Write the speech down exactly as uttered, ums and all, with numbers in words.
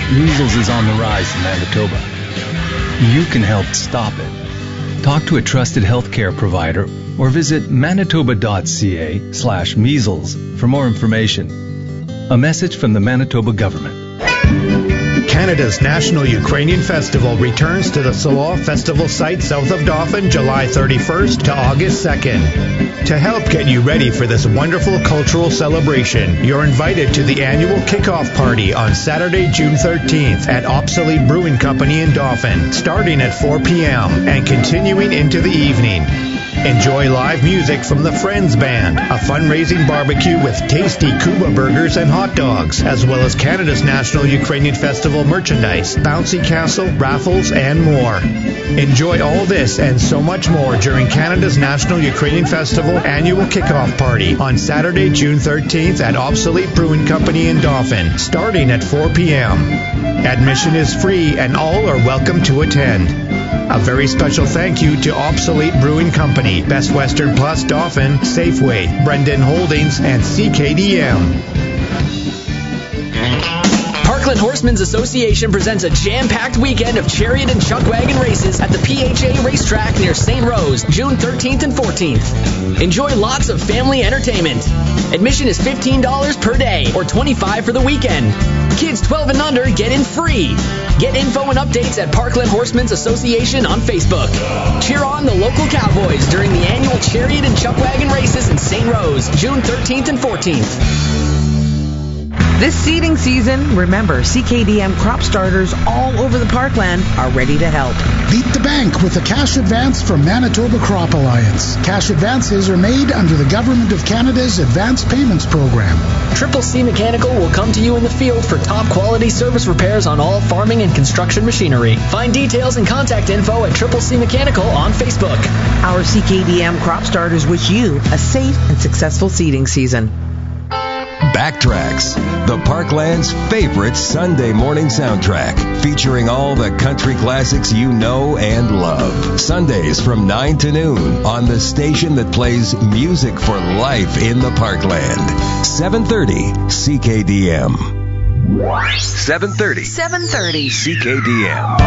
Measles is on the rise in Manitoba. You can help stop it. Talk to a trusted healthcare provider or visit manitoba.ca slash measles for more information. A message from the Manitoba government. Canada's National Ukrainian Festival returns to the Solot Festival site south of Dauphin July thirty-first to August second. To help get you ready for this wonderful cultural celebration, you're invited to the annual kickoff party on Saturday, June thirteenth at Obsolete Brewing Company in Dauphin, starting at four p.m. and continuing into the evening. Enjoy live music from the Friends Band, a fundraising barbecue with tasty Kuba burgers and hot dogs, as well as Canada's National Ukrainian Festival merchandise, bouncy castle, raffles, and more. Enjoy all this and so much more during Canada's National Ukrainian Festival annual kickoff party on Saturday, June thirteenth at Obsolete Brewing Company in Dauphin, starting at four p.m. Admission is free and all are welcome to attend. A very special thank you to Obsolete Brewing Company, Best Western Plus Dauphin, Safeway, Brendan Holdings, and C K D M. Parkland Horsemen's Association presents a jam-packed weekend of chariot and chuckwagon races at the P H A racetrack near Saint Rose, June thirteenth and fourteenth. Enjoy lots of family entertainment. Admission is fifteen dollars per day or twenty-five dollars for the weekend. Kids twelve and under get in free. Get info and updates at Parkland Horsemen's Association on Facebook. Cheer on the local Cowboys during the annual chariot and chuckwagon races in Saint Rose, June thirteenth and fourteenth. This seeding season, remember, C K D M crop starters all over the Parkland are ready to help. Beat the bank with a cash advance from Manitoba Crop Alliance. Cash advances are made under the Government of Canada's Advanced Payments Program. Triple C Mechanical will come to you in the field for top quality service repairs on all farming and construction machinery. Find details and contact info at Triple C Mechanical on Facebook. Our C K D M crop starters wish you a safe and successful seeding season. Backtracks, the Parkland's favorite Sunday morning soundtrack, featuring all the country classics you know and love. Sundays from nine to noon on the station that plays music for life in the Parkland. seven thirty C K D M. seven thirty. seven thirty. C K D M.